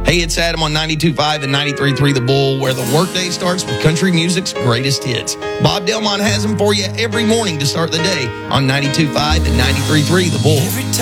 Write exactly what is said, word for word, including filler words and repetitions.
Hey, it's Adam on ninety-two point five and ninety-three point three The Bull, where the workday starts with country music's greatest hits. Bob Delmont has them for you every morning to start the day on ninety-two point five and ninety-three point three The Bull.